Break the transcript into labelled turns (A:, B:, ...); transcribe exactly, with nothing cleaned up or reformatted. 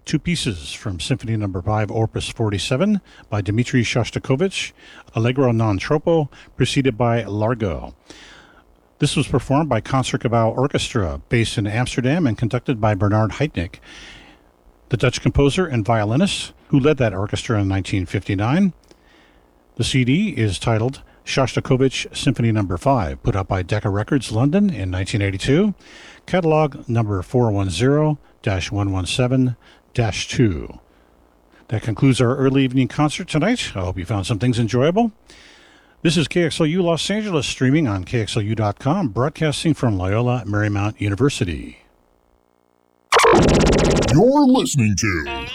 A: two pieces from Symphony Number five, Opus forty-seven, by Dmitri Shostakovich, Allegro non troppo, preceded by Largo. This was performed by Concertgebouw Orchestra, based in Amsterdam and conducted by Bernard Haitink, the Dutch composer and violinist who led that orchestra in nineteen fifty-nine. The C D is titled Shostakovich Symphony Number five, put out by Decca Records, London in nineteen eighty-two, catalog number four one zero dash one one seven dash two. That concludes our early evening concert tonight. I hope you found some things enjoyable. This is K X L U Los Angeles, streaming on K X L U dot com, broadcasting from Loyola Marymount University.
B: You're listening to